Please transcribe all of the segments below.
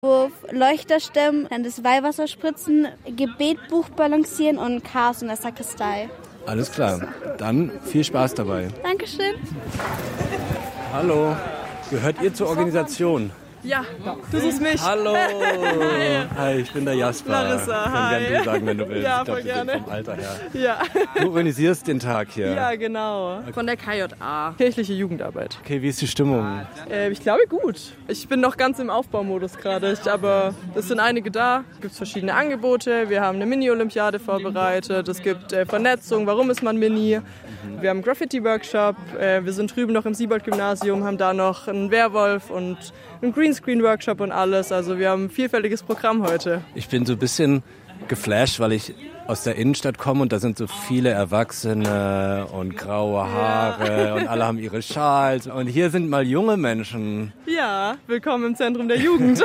Leuchter stimmen, dann das Weihwasser spritzen, Gebetbuch balancieren und Chaos in der Sakristei. Alles klar, dann viel Spaß dabei. Dankeschön. Hallo, gehört ihr zur Organisation? Ja, du suchst mich. Hallo. Hi, ich bin der Jasper. Larissa, ich kann gerne du sagen, wenn du willst. Ja, ich glaub, voll gerne. Vom Alter her. Ja. Du organisierst den Tag hier. Ja, genau. Von der KJA, kirchliche Jugendarbeit. Okay, wie ist die Stimmung? Ich glaube gut. Ich bin noch ganz im Aufbaumodus gerade, aber es sind einige da. Es gibt verschiedene Angebote. Wir haben eine Mini-Olympiade vorbereitet. Es gibt Vernetzung, warum ist man Mini? Wir haben einen Graffiti-Workshop. Wir sind drüben noch im Siebold-Gymnasium, haben da noch einen Werwolf und einen Greenscreen-Workshop und alles. Also wir haben ein vielfältiges Programm heute. Ich bin so ein bisschen geflasht, weil ich aus der Innenstadt komme und da sind so viele Erwachsene und graue Haare und alle haben ihre Schals. Und hier sind mal junge Menschen. Ja, willkommen im Zentrum der Jugend.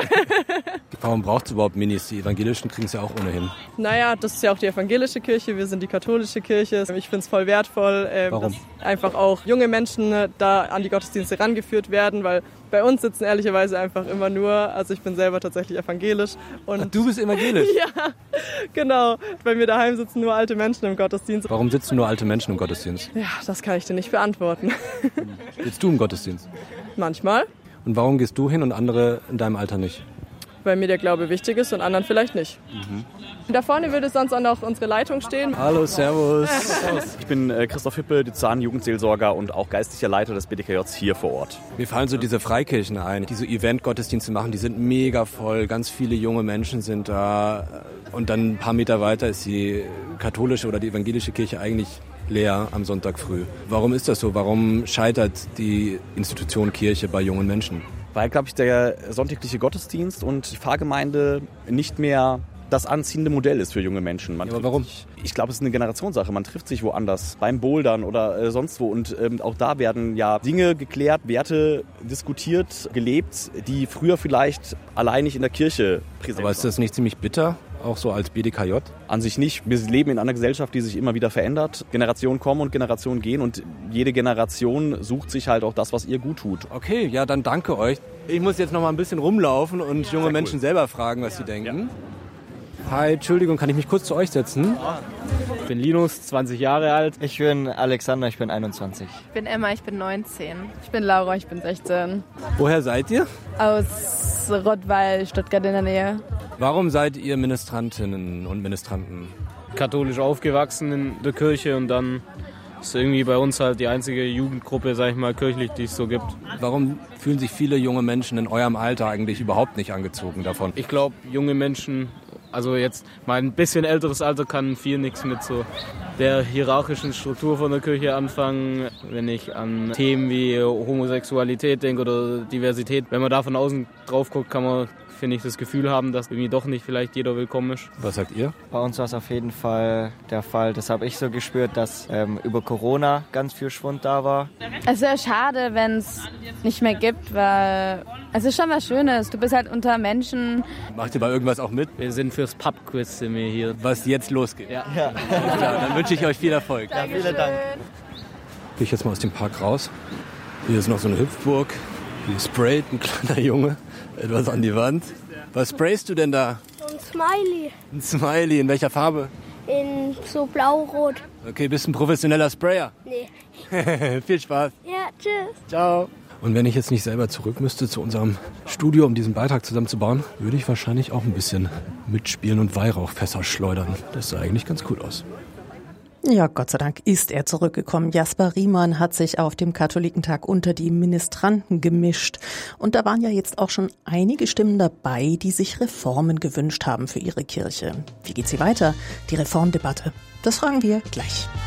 Warum braucht es überhaupt Minis? Die Evangelischen kriegen es ja auch ohnehin. Naja, das ist ja auch die evangelische Kirche, wir sind die katholische Kirche. Ich finde es voll wertvoll, Warum? dass einfach auch junge Menschen da an die Gottesdienste rangeführt werden, weil bei uns sitzen ehrlicherweise einfach immer nur, also ich bin selber tatsächlich evangelisch. Und Ach, du bist evangelisch? Ja, genau. Bei mir daheim sitzen nur alte Menschen im Gottesdienst. Warum sitzen nur alte Menschen im Gottesdienst? Ja, das kann ich dir nicht beantworten. Sitzt du im Gottesdienst? Manchmal, Und warum gehst du hin und andere in deinem Alter nicht? weil mir der Glaube wichtig ist und anderen vielleicht nicht. Da vorne würde sonst auch noch unsere Leitung stehen. Hallo, servus. Ich bin Christoph Hippe, Diözesan-Jugendseelsorger und auch geistlicher Leiter des BDKJs hier vor Ort. Mir fallen so diese Freikirchen ein, die so Event-Gottesdienste machen, die sind mega voll, ganz viele junge Menschen sind da und dann ein paar Meter weiter ist die katholische oder die evangelische Kirche eigentlich leer am Sonntag früh. Warum ist das so? Warum scheitert die Institution Kirche bei jungen Menschen? Weil, glaube ich, der sonntägliche Gottesdienst und die Pfarrgemeinde nicht mehr das anziehende Modell ist für junge Menschen. Aber warum? Ich glaube, es ist eine Generationssache. Man trifft sich woanders, beim Bouldern oder sonst wo. Und auch da werden ja Dinge geklärt, Werte diskutiert, gelebt, die früher vielleicht alleinig in der Kirche präsent waren. Aber ist das nicht ziemlich bitter, auch so als BDKJ? An sich nicht. Wir leben in einer Gesellschaft, die sich immer wieder verändert. Generationen kommen und Generationen gehen und jede Generation sucht sich halt auch das, was ihr gut tut. Okay, ja, dann danke euch. Ich muss jetzt noch mal ein bisschen rumlaufen und junge Menschen selber fragen, was sie denken. Ja. Hi, Entschuldigung, kann ich mich kurz zu euch setzen? Ich bin Linus, 20 Jahre alt. Ich bin Alexander, ich bin 21. Ich bin Emma, ich bin 19. Ich bin Laura, ich bin 16. Woher seid ihr? Aus Rottweil, Stuttgart in der Nähe. Warum seid ihr Ministrantinnen und Ministranten? Katholisch aufgewachsen in der Kirche und dann ist irgendwie bei uns halt die einzige Jugendgruppe, sag ich mal, kirchlich, die es so gibt. Warum fühlen sich viele junge Menschen in eurem Alter eigentlich überhaupt nicht angezogen davon? Ich glaube, junge Menschen, also jetzt mein bisschen älteres Alter, kann viel nichts mit so der hierarchischen Struktur von der Kirche anfangen. Wenn ich an Themen wie Homosexualität denke oder Diversität, wenn man da von außen drauf guckt, kann man, finde ich, das Gefühl haben, dass irgendwie doch nicht vielleicht jeder willkommen ist. Was sagt ihr? Bei uns war es auf jeden Fall der Fall. Das habe ich so gespürt, dass über Corona ganz viel Schwund da war. Es wäre schade, wenn es nicht mehr gibt, weil es ist schon was Schönes. Du bist halt unter Menschen. Macht ihr bei irgendwas auch mit? Wir sind fürs Pub-Quiz hier. Was jetzt losgeht? Ja. Ja, dann wünsche ich euch viel Erfolg. Ja, vielen Dank. Gehe ich jetzt mal aus dem Park raus. Hier ist noch so eine Hüpfburg. Hier sprayt ein kleiner Junge etwas an die Wand. Was sprayst du denn da? Ein Smiley. Ein Smiley. In welcher Farbe? In so blau-rot. Okay, bist ein professioneller Sprayer? Nee. Viel Spaß. Ja, tschüss. Ciao. Und wenn ich jetzt nicht selber zurück müsste zu unserem Studio, um diesen Beitrag zusammenzubauen, würde ich wahrscheinlich auch ein bisschen mitspielen und Weihrauchfässer schleudern. Das sah eigentlich ganz cool aus. Ja, Gott sei Dank ist er zurückgekommen. Jasper Riemann hat sich auf dem Katholikentag unter die Ministranten gemischt. Und da waren ja jetzt auch schon einige Stimmen dabei, die sich Reformen gewünscht haben für ihre Kirche. Wie geht's hier weiter? Die Reformdebatte? Das fragen wir gleich.